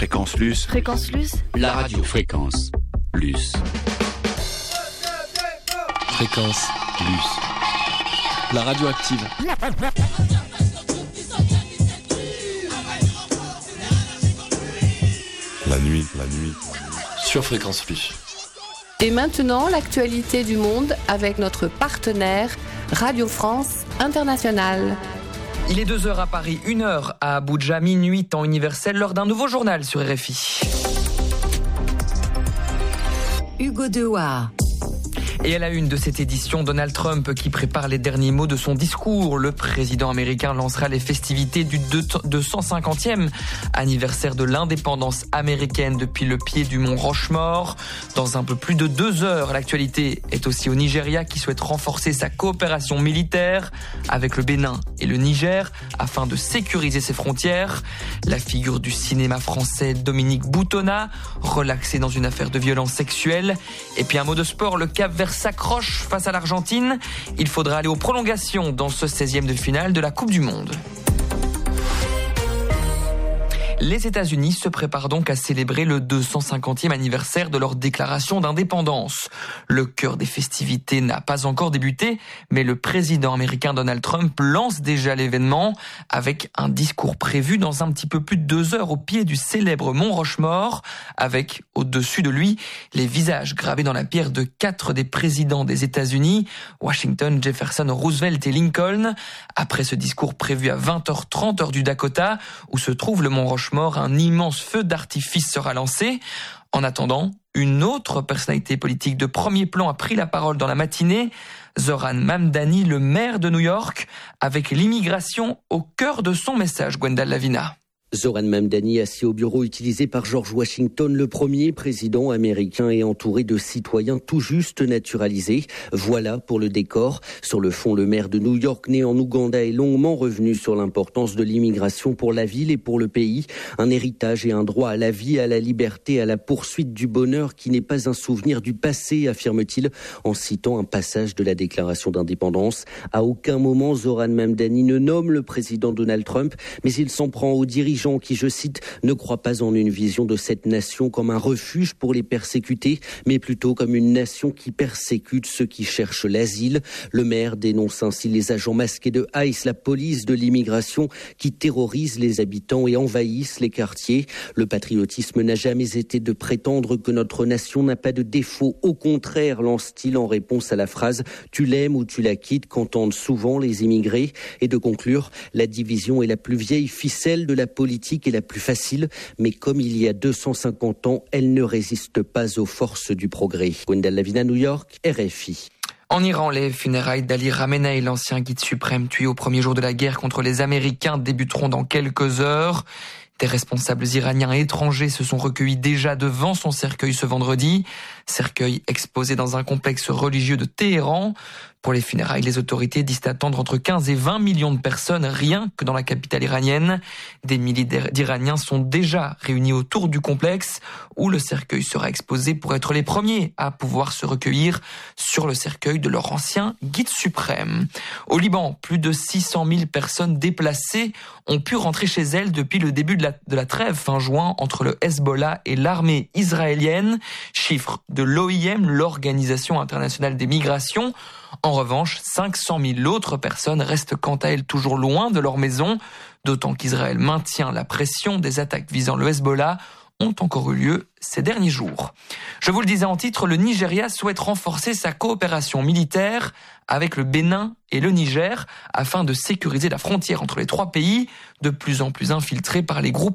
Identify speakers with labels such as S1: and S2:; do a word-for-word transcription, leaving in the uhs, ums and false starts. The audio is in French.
S1: Fréquence Luce.
S2: Fréquence Luce.
S3: La radio Fréquence Luce. Fréquence Luce. La radio active.
S1: La nuit, la nuit.
S3: Sur Fréquence Luce.
S2: Et maintenant, l'actualité du monde avec notre partenaire Radio France Internationale.
S4: Il est deux heures à Paris, une heure à Abuja, minuit temps universel, lors d'un nouveau journal sur R F I.
S5: Hugo Dewa.
S4: Et à la une de cette édition, Donald Trump qui prépare les derniers mots de son discours. Le président américain lancera les festivités du deux cent cinquantième anniversaire de l'indépendance américaine depuis le pied du mont Rushmore. Dans un peu plus de deux heures, l'actualité est aussi au Nigeria qui souhaite renforcer sa coopération militaire avec le Bénin et le Niger afin de sécuriser ses frontières. La figure du cinéma français Dominique Boutonnat, relaxé dans une affaire de violence sexuelle. Et puis un mot de sport, le Cap-Vert s'accroche face à l'Argentine. Il faudra aller aux prolongations dans ce seizième de finale de la Coupe du Monde. Les États-Unis se préparent donc à célébrer le deux cent cinquantième anniversaire de leur déclaration d'indépendance. Le cœur des festivités n'a pas encore débuté, mais le président américain Donald Trump lance déjà l'événement avec un discours prévu dans un petit peu plus de deux heures au pied du célèbre mont Rushmore, avec au-dessus de lui les visages gravés dans la pierre de quatre des présidents des États-Unis, Washington, Jefferson, Roosevelt et Lincoln. Après ce discours prévu à vingt heures trente heure du Dakota, où se trouve le mont Rushmore, un immense feu d'artifice sera lancé. En attendant, une autre personnalité politique de premier plan a pris la parole dans la matinée, Zohran Mamdani, le maire de New York, avec l'immigration au cœur de son message, Gwendal Lavina.
S6: Zohran Mamdani, assis au bureau utilisé par George Washington, le premier président américain, est entouré de citoyens tout juste naturalisés. Voilà pour le décor. Sur le fond, le maire de New York, né en Ouganda, est longuement revenu sur l'importance de l'immigration pour la ville et pour le pays. Un héritage et un droit à la vie, à la liberté, à la poursuite du bonheur qui n'est pas un souvenir du passé, affirme-t-il en citant un passage de la déclaration d'indépendance. À aucun moment, Zohran Mamdani ne nomme le président Donald Trump, mais il s'en prend aux dirigeants qui, je cite, ne croient pas en une vision de cette nation comme un refuge pour les persécutés, mais plutôt comme une nation qui persécute ceux qui cherchent l'asile. Le maire dénonce ainsi les agents masqués de ICE, la police de l'immigration, qui terrorisent les habitants et envahissent les quartiers. Le patriotisme n'a jamais été de prétendre que notre nation n'a pas de défaut. Au contraire, lance-t-il en réponse à la phrase « tu l'aimes ou tu la quittes » qu'entendent souvent les immigrés. Et de conclure, la division est la plus vieille ficelle de la politique est la plus facile, mais comme il y a deux cent cinquante ans, elle ne résiste pas aux forces du progrès. Gwendal Lavina, New York, R F I.
S4: En Iran, les funérailles d'Ali Khamenei, l'ancien guide suprême tué au premier jour de la guerre contre les Américains, débuteront dans quelques heures. Des responsables iraniens et étrangers se sont recueillis déjà devant son cercueil ce vendredi. Cercueil exposé dans un complexe religieux de Téhéran. Pour les funérailles, les autorités disent attendre entre quinze et vingt millions de personnes rien que dans la capitale iranienne. Des milliers d'Iraniens sont déjà réunis autour du complexe où le cercueil sera exposé pour être les premiers à pouvoir se recueillir sur le cercueil de leur ancien guide suprême. Au Liban, plus de six cent mille personnes déplacées ont pu rentrer chez elles depuis le début de la, de la trêve fin juin entre le Hezbollah et l'armée israélienne. Chiffre de l'O I M, l'Organisation internationale des migrations. En revanche, cinq cent mille autres personnes restent quant à elles toujours loin de leur maison, d'autant qu'Israël maintient la pression. Des attaques visant le Hezbollah ont encore eu lieu ces derniers jours. Je vous le disais en titre, le Nigeria souhaite renforcer sa coopération militaire avec le Bénin et le Niger afin de sécuriser la frontière entre les trois pays, de plus en plus infiltrés par les groupes